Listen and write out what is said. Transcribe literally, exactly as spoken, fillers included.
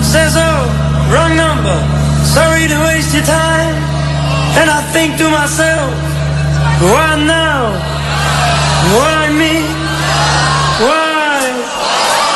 says, oh, wrong number, sorry to waste your time. And I think to myself, why now? What I mean?